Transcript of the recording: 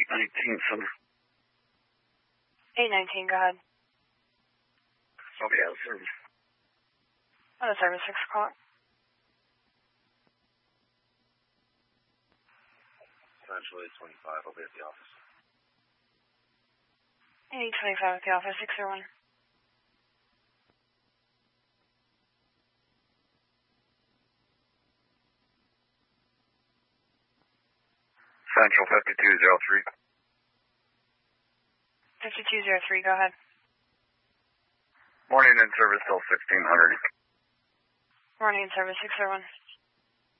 819, Center. 819, go ahead. I'll be out of service. Out of service, 6 o'clock. Central 825, I'll be at the office. 825 at the office, 601. Central 5203. 5203, go ahead. Morning in service till 1600. Morning in service, 601.